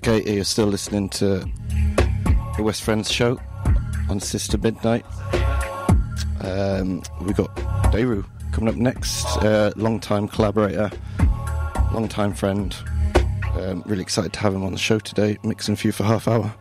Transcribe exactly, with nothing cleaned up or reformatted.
Navigator. You're still listening to the West Friends show on Sister Midnight. Um, we've got Daru coming up next, uh, long-time collaborator, long-time friend. Um, really excited to have him on the show today, mixing for you for half hour.